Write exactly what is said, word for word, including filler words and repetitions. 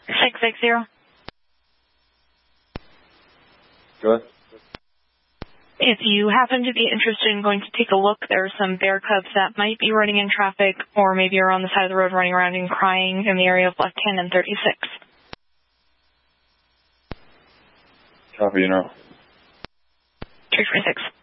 six six zero. Go ahead. If you happen to be interested in going to take a look, there are some bear cubs that might be running in traffic or maybe are on the side of the road running around and crying in the area of Left Hand and thirty-six. Copy, you know. two three six.